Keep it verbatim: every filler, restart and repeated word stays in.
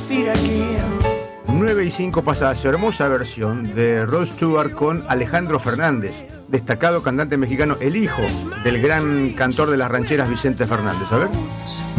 nueve y cinco pasa su hermosa versión de Rod Stewart con Alejandro Fernández, destacado cantante mexicano, el hijo del gran cantor de las rancheras Vicente Fernández. A ver.